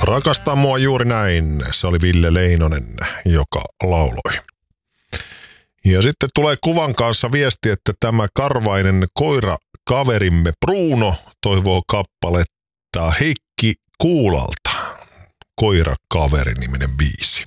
Rakastaa mua juuri näin. Se oli Ville Leinonen, joka lauloi. Ja sitten tulee kuvan kanssa viesti, että tämä karvainen koirakaverimme Bruno toivoo kappaletta Heikki Kuulalta. Koirakaveri-niminen biisi.